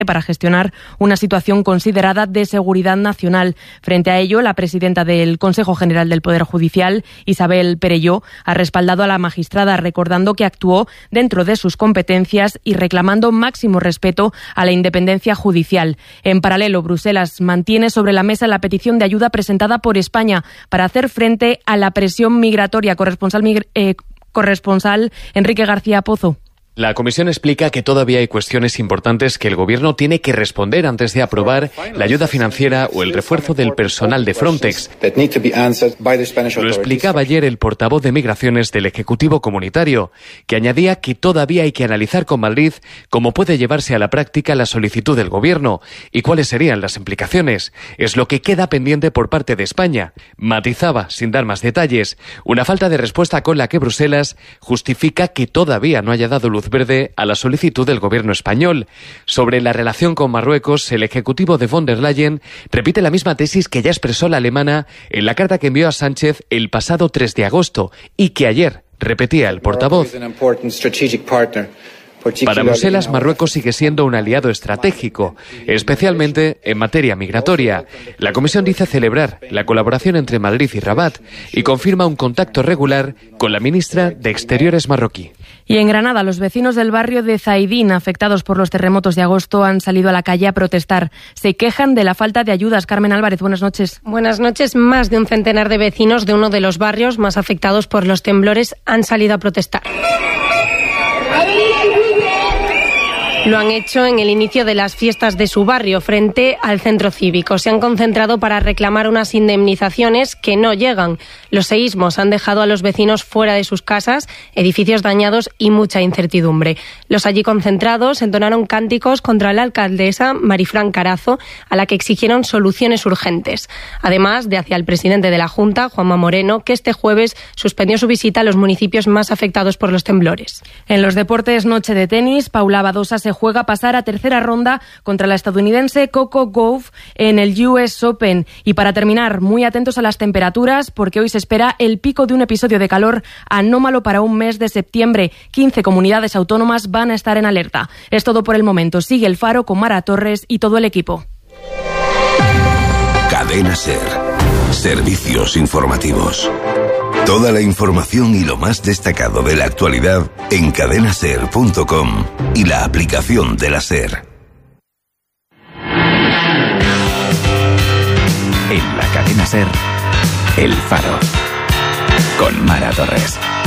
para gestionar una situación considerada de seguridad nacional. Frente a ello, la presidenta del Consejo General del Poder Judicial, Isabel Perelló, ha respaldado a la magistrada, recordando que actuó dentro de sus competencias y reclamando máximo respeto a la independencia judicial. En paralelo, Bruselas mantiene sobre la mesa la petición de ayuda presentada por España para hacer frente a la presión migratoria. Corresponsal Enrique García Pozo. La Comisión explica que todavía hay cuestiones importantes que el Gobierno tiene que responder antes de aprobar la ayuda financiera o el refuerzo del personal de Frontex. Lo explicaba ayer el portavoz de Migraciones del Ejecutivo Comunitario, que añadía que todavía hay que analizar con Madrid cómo puede llevarse a la práctica la solicitud del Gobierno y cuáles serían las implicaciones. Es lo que queda pendiente por parte de España. Matizaba, sin dar más detalles, una falta de respuesta con la que Bruselas justifica que todavía no haya dado luz verde a la solicitud del Gobierno español. Sobre la relación con Marruecos, el ejecutivo de von der Leyen repite la misma tesis que ya expresó la alemana en la carta que envió a Sánchez el pasado 3 de agosto y que ayer repetía el portavoz. Para Bruselas, Marruecos sigue siendo un aliado estratégico, especialmente en materia migratoria. La Comisión dice celebrar la colaboración entre Madrid y Rabat y confirma un contacto regular con la ministra de Exteriores marroquí. Y en Granada, los vecinos del barrio de Zaidín, afectados por los terremotos de agosto, han salido a la calle a protestar. Se quejan de la falta de ayudas. Carmen Álvarez, buenas noches. Buenas noches. Más de un centenar de vecinos de uno de los barrios más afectados por los temblores han salido a protestar. Lo han hecho en el inicio de las fiestas de su barrio, frente al centro cívico. Se han concentrado para reclamar unas indemnizaciones que no llegan. Los seísmos han dejado a los vecinos fuera de sus casas, edificios dañados y mucha incertidumbre. Los allí concentrados entonaron cánticos contra la alcaldesa Marifran Carazo, a la que exigieron soluciones urgentes. Además de hacia el presidente de la Junta, Juanma Moreno, que este jueves suspendió su visita a los municipios más afectados por los temblores. En los deportes, noche de tenis, Paula Badosa se juega a pasar a tercera ronda contra la estadounidense Coco Gauff en el US Open. Y para terminar, muy atentos a las temperaturas, porque hoy se espera el pico de un episodio de calor anómalo para un mes de septiembre. 15 comunidades autónomas van a estar en alerta. Es todo por el momento. Sigue El Faro con Mara Torres y todo el equipo. Cadena SER. Servicios informativos. Toda la información y lo más destacado de la actualidad en cadenaser.com y la aplicación de la SER. En la cadena SER, El Faro, con Mara Torres.